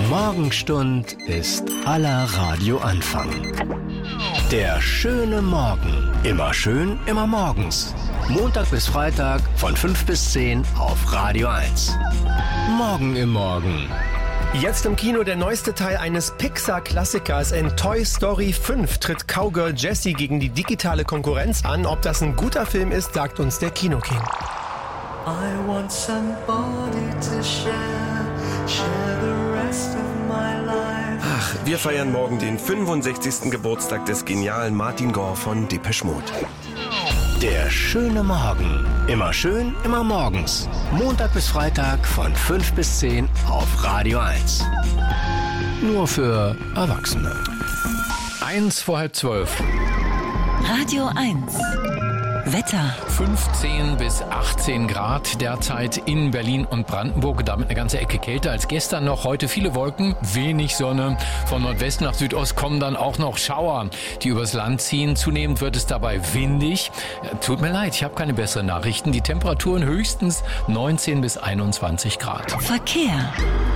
Morgenstund ist aller Radioanfang. Der schöne Morgen. Immer schön, immer morgens. Montag bis Freitag von 5 bis 10 auf Radio 1. Morgen im Morgen. Jetzt im Kino der neueste Teil eines Pixar-Klassikers. In Toy Story 5 tritt Cowgirl Jessie gegen die digitale Konkurrenz an. Ob das ein guter Film ist, sagt uns der Kinoking. I want somebody to share the rest of my life. Ach, wir feiern morgen den 65. Geburtstag des genialen Martin Gore von Depeche Mode. Der schöne Morgen. Immer schön, immer morgens. Montag bis Freitag von 5 bis 10 auf Radio 1. Nur für Erwachsene. 11:45. Radio 1. Wetter. 15 bis 18 Grad derzeit in Berlin und Brandenburg. Damit eine ganze Ecke kälter als gestern noch. Heute viele Wolken, wenig Sonne. Von Nordwest nach Südost kommen dann auch noch Schauer, die übers Land ziehen. Zunehmend wird es dabei windig. Tut mir leid, ich habe keine besseren Nachrichten. Die Temperaturen höchstens 19 bis 21 Grad. Verkehr.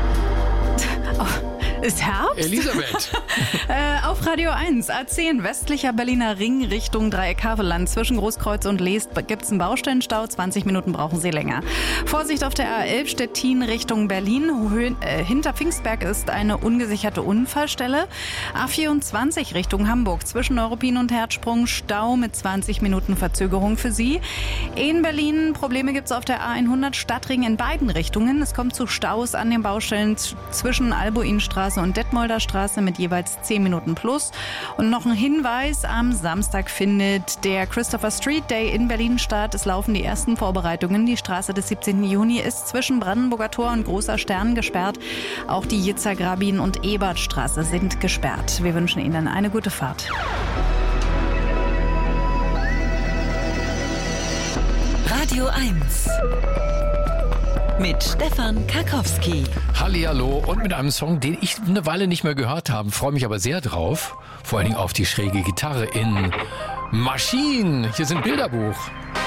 Ist Herbst? Elisabeth. Auf Radio 1, A10, westlicher Berliner Ring Richtung Dreieck-Havelland. Zwischen Großkreuz und Leest gibt es einen Baustellenstau. 20 Minuten brauchen Sie länger. Vorsicht auf der A11 Stettin Richtung Berlin. Hinter Pfingstberg ist eine ungesicherte Unfallstelle. A24 Richtung Hamburg. Zwischen Neuruppin und Herzsprung Stau mit 20 Minuten Verzögerung für Sie. In Berlin Probleme gibt es auf der A100 Stadtring in beiden Richtungen. Es kommt zu Staus an den Baustellen zwischen Albuinstraße und Detmolder Straße mit jeweils 10 Minuten plus. Und noch ein Hinweis, am Samstag findet der Christopher Street Day in Berlin statt. Es laufen die ersten Vorbereitungen. Die Straße des 17. Juni ist zwischen Brandenburger Tor und Großer Stern gesperrt. Auch die Yitzhak-Rabin- und Ebertstraße sind gesperrt. Wir wünschen Ihnen eine gute Fahrt. Radio 1. Mit Stefan Karkowski. Hallihallo und mit einem Song, den ich eine Weile nicht mehr gehört habe. Freue mich aber sehr drauf. Vor allen Dingen auf die schräge Gitarre in Machine. Hier sind Bilderbuch.